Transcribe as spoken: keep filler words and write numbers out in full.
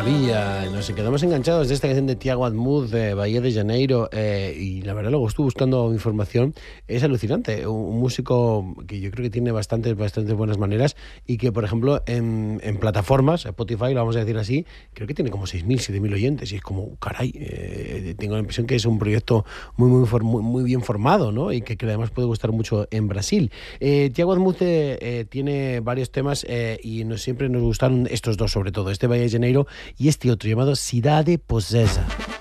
maravilla. Nos quedamos enganchados de esta canción de Tiago Admuz, de Bahía de Janeiro, eh, y la verdad luego estuve buscando información. Es alucinante, un, un músico que yo creo que tiene bastantes, bastantes buenas maneras y que, por ejemplo, en, en plataformas, Spotify, lo vamos a decir así, creo que tiene como seis mil, siete mil oyentes y es como, caray, eh, tengo la impresión que es un proyecto muy, muy, muy, muy bien formado, ¿no? Y que, que además puede gustar mucho en Brasil. Eh, Tiago Admuz eh, eh, tiene varios temas eh, y nos, siempre nos gustaron estos dos sobre todo, este Bahía de Janeiro y este otro llamado Cidade Possessa.